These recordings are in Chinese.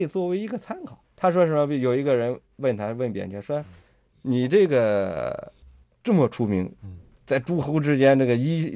作为一个参考。他说什么？有一个人问扁鹊说：“你这个这么出名，在诸侯之间这个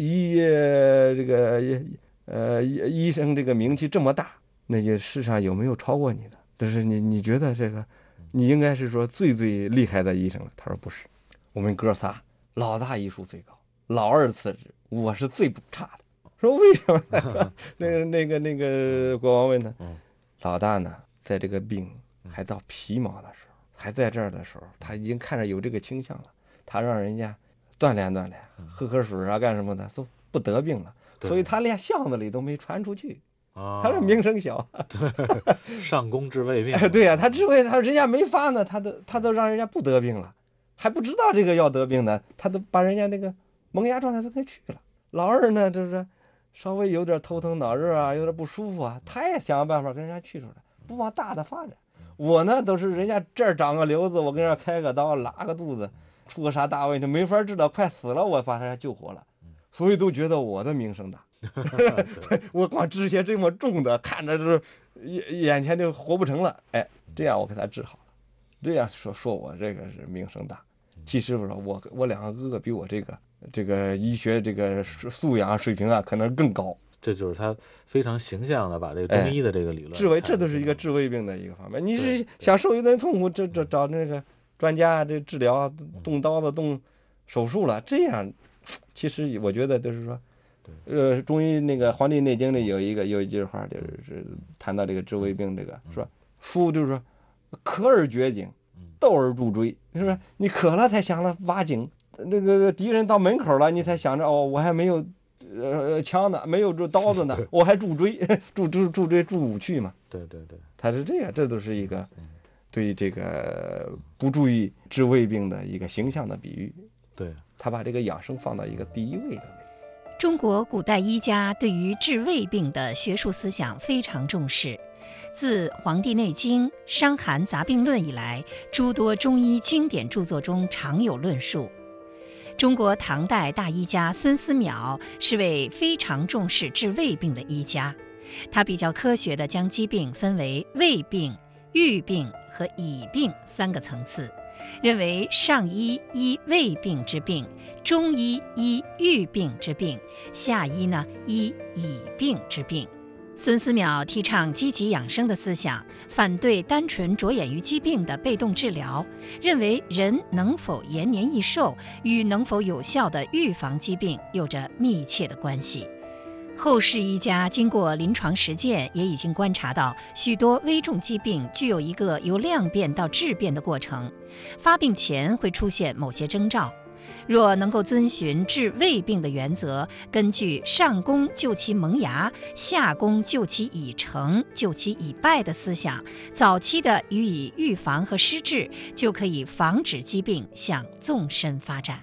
医生这个名气这么大，那些世上有没有超过你的？就是你觉得这个你应该是说最厉害的医生了？”他说：“不是，我们哥仨老大医术最高，老二次之，我是最不差的。”说为什么呢？那个国王问他，老大呢，在这个病还到皮毛的时候，还在这儿的时候，他已经看着有这个倾向了，他让人家锻炼锻炼，喝水啊干什么的都不得病了，所以他连巷子里都没传出去。他是名声小， 上工治未病。 对呀，他治未他人家没发呢，他都让人家不得病了，还不知道这个要得病呢，他都把人家这个萌芽状态都给去了。老二呢，就是稍微有点头疼脑热啊，有点不舒服啊，他也想办法跟人家去出来，不往大的发展。我呢，都是人家这儿长个瘤子，我跟人家开个刀，拉个肚子，出个啥大问题没法治疗，快死了，我把人家救活了，所以都觉得我的名声大。我光治些这么重的，看着是眼前就活不成了，哎，这样我给他治好了，这样说我这个是名声大。其实我两个哥哥比我这个医学这个素养水平啊，可能更高。 这就是他非常形象的把这个中医的这个理论治胃，这都是一个治胃病的一个方面。你是想受一顿痛苦，这找那个专家这治疗，动刀子动手术了，这样其实我觉得就是说，中医那个《黄帝内经》里有一句话，就是谈到这个治胃病，这个说夫就是说渴而绝井，斗而助锥，是不是？你渴了才想了挖井，那个敌人到门口了，你才想着我还没有枪呢，没有这刀子呢，我还助锥，助锥助武器嘛。 对， 他是这样，这都是一个对这个不注意治胃病的一个形象的比喻。 对， 他把这个养生放到一个第一位的位置。 中国古代医家对于治胃病的学术思想非常重视。自《黄帝内经》《伤寒杂病论》以来，诸多中医经典著作中常有论述。中国唐代大医家孙思邈是位非常重视治胃病的医家，他比较科学地将疾病分为胃病、郁病和乙病三个层次，认为上医医胃病之病，中医医郁病之病，下医医乙病之病。孙思邈提倡积极养生的思想，反对单纯着眼于疾病的被动治疗，认为人能否延年益寿与能否有效地预防疾病有着密切的关系。后世医家经过临床实践，也已经观察到许多危重疾病具有一个由量变到质变的过程，发病前会出现某些征兆。若能够遵循治胃病的原则，根据上攻救其萌芽，下攻救其已成，救其已败的思想，早期的予以预防和施治，就可以防止疾病向纵深发展。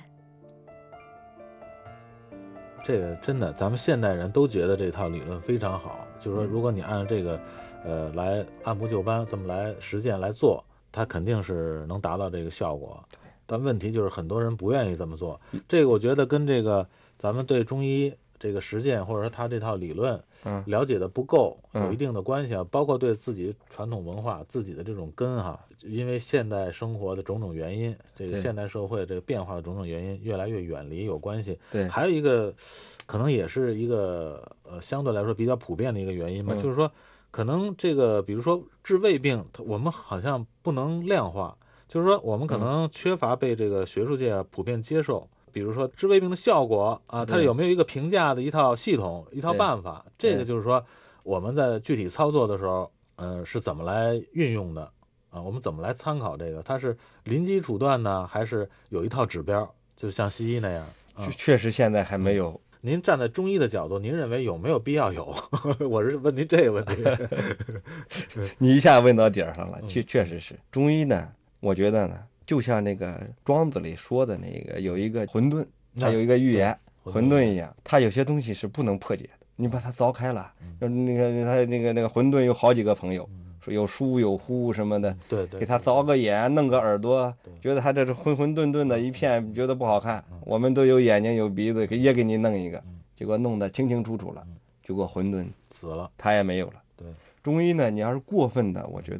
这个真的，咱们现代人都觉得这套理论非常好，就是说，如果你按这个，来按部就班这么来实践来做，它肯定是能达到这个效果。但问题就是很多人不愿意这么做，这个我觉得跟这个咱们对中医这个实践或者说他这套理论了解的不够有一定的关系啊，包括对自己传统文化自己的这种根因为现代生活的种种原因，这个现代社会这个变化的种种原因越来越远离有关系。 对， 还有一个可能也是一个相对来说比较普遍的一个原因嘛，就是说可能这个比如说治胃病，我们好像不能量化。就是说，我们可能缺乏被这个学术界普遍接受，比如说治胃病的效果它有没有一个评价的一套系统、一套办法？这个就是说，我们在具体操作的时候，是怎么来运用的我们怎么来参考这个？它是临机处断呢，还是有一套指标？就像西医那样？ 确实现在还没有。 您站在中医的角度，您认为有没有必要有？我是问您这个问题。 你一下问到点上了，确实是中医呢。我觉得呢，就像那个庄子里说的那个，有一个混沌，它有一个寓言，混沌一样，它有些东西是不能破解的。你把它凿开了，那个他那个混沌有好几个朋友，说有疏有忽什么的， 对， 给他凿个眼，弄个耳朵，觉得他这是混混沌沌的一片，觉得不好看。我们都有眼睛有鼻子，也给你弄一个，结果弄得清清楚楚了，结果混沌死了， 他也没有了。 对， 中医呢，你要是过分的，我觉得